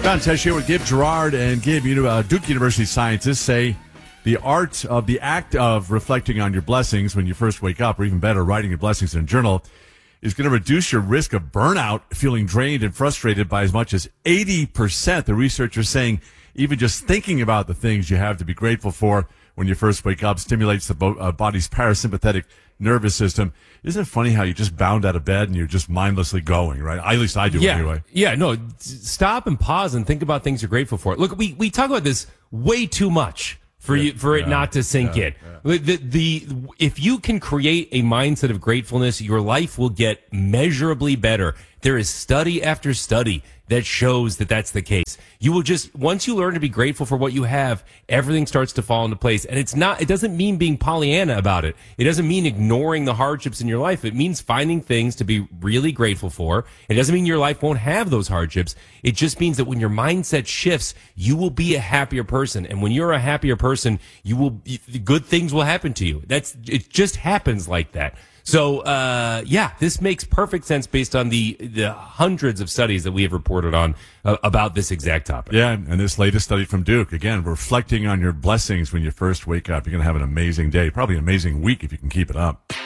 Don Tesh here with Gabe Gerard, and Gabe, Duke University scientists say the act of reflecting on your blessings when you first wake up, or even better, writing your blessings in a journal, is going to reduce your risk of burnout, feeling drained and frustrated by as much as 80%. The researchers saying even just thinking about the things you have to be grateful for when you first wake up stimulates the body's parasympathetic nervous system. Isn't it funny how you just bound out of bed and you're just mindlessly going, right? At least I do anyway. Yeah, no, stop and pause and think about things you're grateful for. Look, we talk about this way too much for it not to sink in. If you can create a mindset of gratefulness, your life will get measurably better. There is study after study that shows that that's the case. You will just, once you learn to be grateful for what you have, everything starts to fall into place. And it doesn't mean being Pollyanna about it. It doesn't mean ignoring the hardships in your life. It means finding things to be really grateful for. It doesn't mean your life won't have those hardships. It just means that when your mindset shifts, you will be a happier person. And when you're a happier person, good things will happen to you. It just happens like that. So, this makes perfect sense based on the hundreds of studies that we have reported on about this exact topic. Yeah, and this latest study from Duke, again, reflecting on your blessings when you first wake up. You're going to have an amazing day, probably an amazing week if you can keep it up.